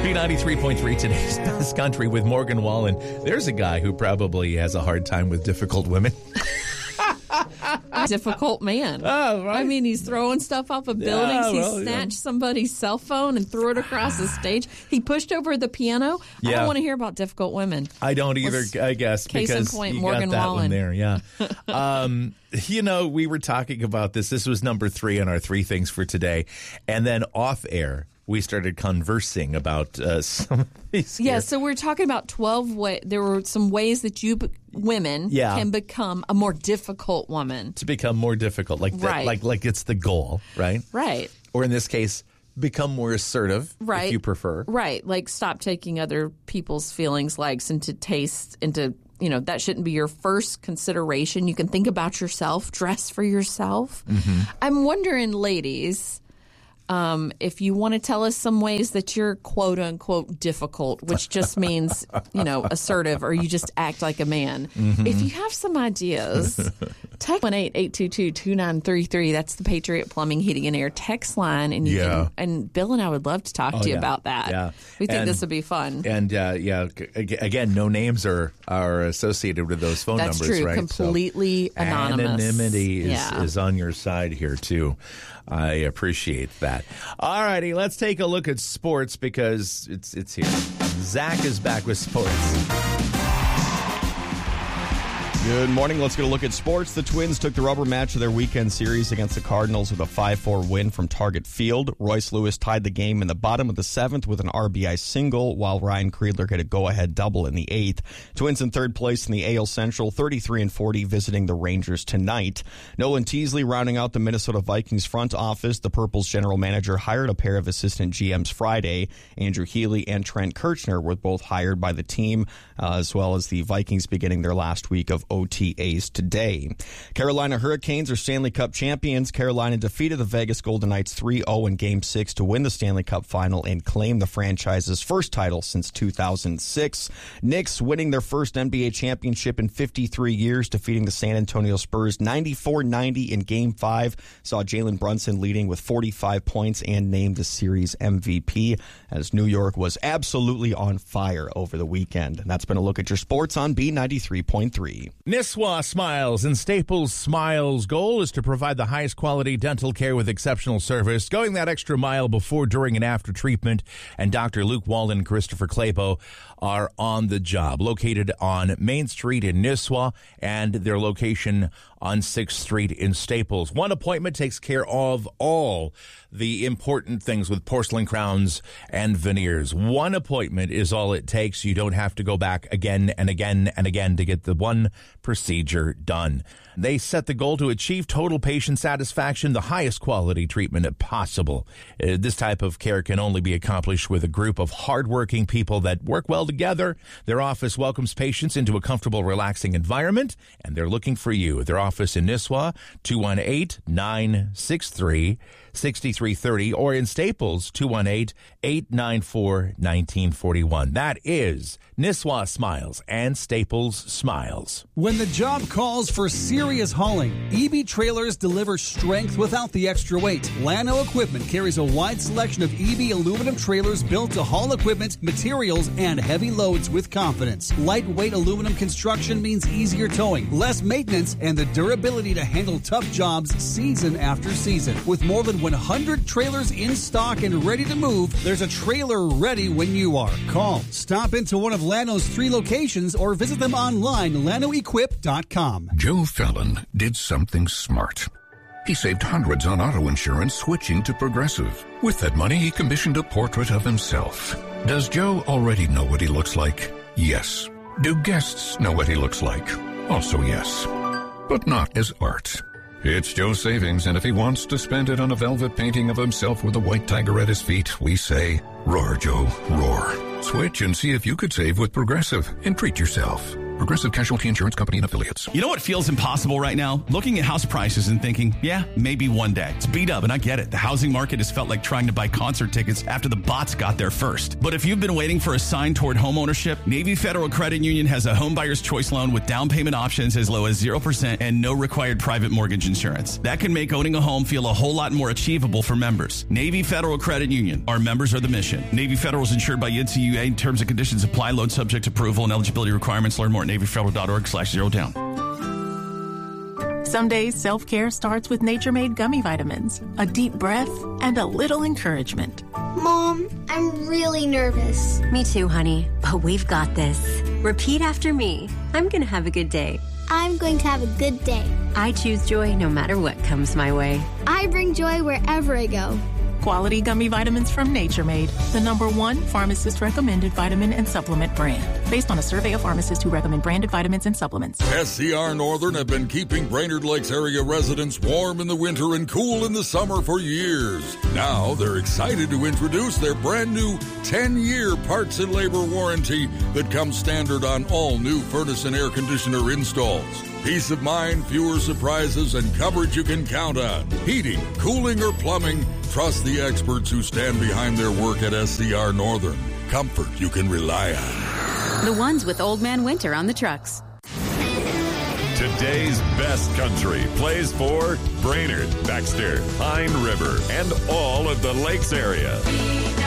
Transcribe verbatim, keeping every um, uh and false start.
B ninety-three point three, today's best country with Morgan Wallen. There's a guy who probably has a hard time with difficult women. Difficult man. Oh, right. I mean, he's throwing stuff off of buildings. Yeah, well, he snatched yeah. somebody's cell phone and threw it across the stage. He pushed over the piano. I Yeah. don't want to hear about difficult women. I don't either, Let's- I guess, case in because point, you Morgan got that Wallen. one there, yeah. um, you know, we were talking about this. This was number three on our three things for today. And then off air, we started conversing about uh, some of these. Yeah, here. so we're talking about twelve ways. There were some ways that you be- women Yeah. can become a more difficult woman. To become more difficult, like that, Right. like like it's the goal, right? Right. Or in this case, become more assertive, Right. if you prefer. Right. Like stop taking other people's feelings, likes, into taste, into, you know, that shouldn't be your first consideration. You can think about yourself, dress for yourself. Mm-hmm. I'm wondering, ladies, um, if you want to tell us some ways that you're quote unquote difficult, which just means, you know, assertive, or you just act like a man. Mm-hmm. If you have some ideas, text one eight eight two two two nine three three. That's the Patriot Plumbing, Heating, and Air text line. And you Yeah. can, and Bill and I would love to talk Oh, to you yeah. about that. Yeah. We think And- this would be fun. And uh, yeah, g- ag- again, no names are, are associated with those phone That's numbers, true. right? Completely so anonymous. Anonymity is, Yeah. is on your side here too. I appreciate that. All righty, let's take a look at sports because it's it's here. Zach is back with sports. Good morning. Let's get a look at sports. The Twins took the rubber match of their weekend series against the Cardinals with a five four win from Target Field. Royce Lewis tied the game in the bottom of the seventh with an R B I single, while Ryan Kreidler hit a go-ahead double in the eighth. Twins in third place in the A L Central, thirty-three and forty, visiting the Rangers tonight. Nolan Teasley rounding out the Minnesota Vikings front office. The Purple's general manager hired a pair of assistant G Ms Friday. Andrew Healy and Trent Kirchner were both hired by the team, uh, as well as the Vikings beginning their last week of O T As today. Carolina Hurricanes are Stanley Cup champions. Carolina defeated the Vegas Golden Knights three oh in Game six to win the Stanley Cup final and claim the franchise's first title since two thousand six. Knicks winning their first N B A championship in fifty-three years, defeating the San Antonio Spurs ninety-four ninety in Game five. Saw Jalen Brunson leading with forty-five points and named the series M V P, as New York was absolutely on fire over the weekend. And that's been a look at your sports on B ninety-three point three. Nisswa Smiles and Staples Smiles' goal is to provide the highest quality dental care with exceptional service, going that extra mile before, during, and after treatment. And Doctor Luke Walden and Christopher Clabo are on the job. Located on Main Street in Nisswa and their location on sixth Street in Staples. One appointment takes care of all the important things with porcelain crowns and veneers. One appointment is all it takes. You don't have to go back again and again and again to get the one procedure done. They set the goal to achieve total patient satisfaction, the highest quality treatment possible. Uh, this type of care can only be accomplished with a group of hardworking people that work well together. Their office welcomes patients into a comfortable, relaxing environment, and they're looking for you. Their office in Nisswa, two one eight, nine six three, six three three zero, or in Staples, two one eight, eight nine four, one nine four one. That is Nisswa Smiles and Staples Smiles. When the job calls for serious hauling, E B Trailers deliver strength without the extra weight. Lano Equipment carries a wide selection of E B aluminum trailers built to haul equipment, materials, and heavy loads with confidence. Lightweight aluminum construction means easier towing, less maintenance, and the durability to handle tough jobs season after season. With more than one hundred trailers in stock and ready to move, there's a trailer ready when you are. Call, stop into one of Lano's three locations, or visit them online, lano equip dot com. Joe Fallon did something smart. He saved hundreds on auto insurance switching to Progressive. With that money, he commissioned a portrait of himself. Does Joe already know what he looks like? Yes. Do guests know what he looks like? Also yes. But not as art. It's Joe's savings, and if he wants to spend it on a velvet painting of himself with a white tiger at his feet, we say, roar, Joe, roar. Switch and see if you could save with Progressive and treat yourself. Progressive Casualty Insurance Company and Affiliates. You know what feels impossible right now? Looking at house prices and thinking, yeah, maybe one day. It's beat up, and I get it. The housing market has felt like trying to buy concert tickets after the bots got there first. But if you've been waiting for a sign toward homeownership, Navy Federal Credit Union has a home buyer's choice loan with down payment options as low as zero percent and no required private mortgage insurance. That can make owning a home feel a whole lot more achievable for members. Navy Federal Credit Union. Our members are the mission. Navy Federal is insured by N C U A. Terms and conditions apply. Loan subject to approval and eligibility requirements. Learn more at navy federal dot org slash zero down. Some days self-care starts with Nature-Made gummy vitamins, a deep breath, and a little encouragement. Mom, I'm really nervous. Me too, honey, but we've got this. Repeat after me. I'm going to have a good day. I'm going to have a good day. I choose joy no matter what comes my way. I bring joy wherever I go. Quality gummy vitamins from Nature Made, the number one pharmacist-recommended vitamin and supplement brand. Based on a survey of pharmacists who recommend branded vitamins and supplements. S C R Northern have been keeping Brainerd Lakes area residents warm in the winter and cool in the summer for years. Now they're excited to introduce their brand new ten-year parts and labor warranty that comes standard on all new furnace and air conditioner installs. Peace of mind, fewer surprises, and coverage you can count on. Heating, cooling, or plumbing, trust the experts who stand behind their work at S C R Northern. Comfort you can rely on. The ones with Old Man Winter on the trucks. Today's best country plays for Brainerd, Baxter, Pine River, and all of the Lakes area.